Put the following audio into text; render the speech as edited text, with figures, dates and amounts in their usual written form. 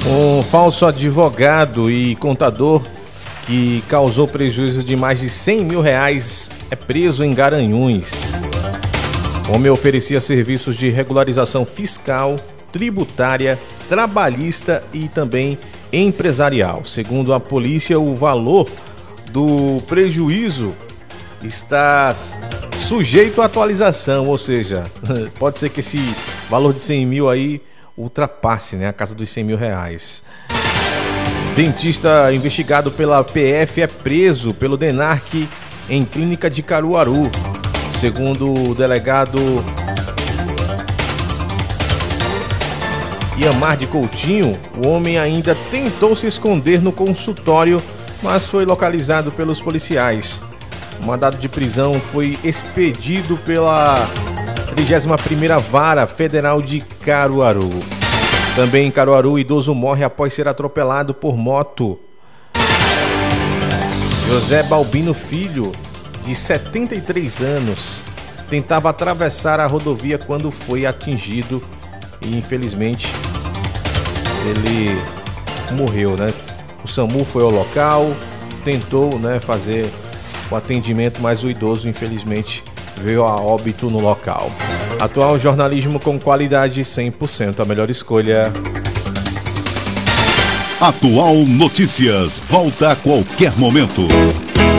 Um falso advogado e contador que causou prejuízo de mais de R$100 mil é preso em Garanhuns. O homem oferecia serviços de regularização fiscal, tributária, trabalhista e também empresarial. Segundo a polícia, o valor do prejuízo está sujeito à atualização, ou seja, pode ser que esse valor de 100 mil aí ultrapasse, né, a casa dos R$100 mil. Dentista investigado pela PF é preso pelo DENARC em clínica de Caruaru. Segundo o delegado Iamar de Coutinho, o homem ainda tentou se esconder no consultório, mas foi localizado pelos policiais. O mandado de prisão foi expedido pela 31ª Vara Federal de Caruaru. Também em Caruaru, idoso morre após ser atropelado por moto. José Balbino Filho, de 73 anos, tentava atravessar a rodovia quando foi atingido e infelizmente ele morreu, né? O SAMU foi ao local, tentou, né, fazer o atendimento, mas o idoso infelizmente veio a óbito no local. Atual jornalismo com qualidade 100%, a melhor escolha. Atual Notícias, volta a qualquer momento.